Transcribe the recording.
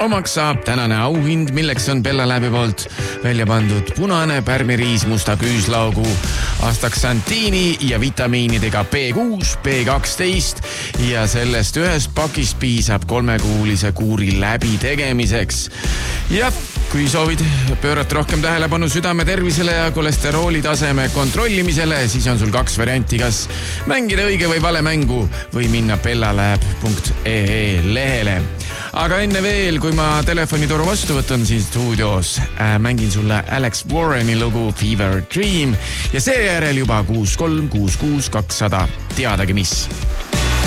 Omaks saab tänane auhind, milleks on Bella Labi poolt välja pandud punane pärmiriis musta küüslaugu, astaksantiini ja vitamiinidega B6, B12 ja sellest ühest pakist piisab 3-kuulise kuuri läbi tegemiseks. Ja kui soovid pöörata rohkem tähelepanu südame tervisele ja kolesterooli taseme kontrollimisele, siis on sul 2 varianti, kas mängida õige või vale mängu või minna bellalab.ee lehele. Aga enne veel, kui ma telefonitoru vastu võtan siin stuudios, mängin sulle Alex Warreni lugu Fever Dream ja seejärel juba 6366 200 teadagi mis.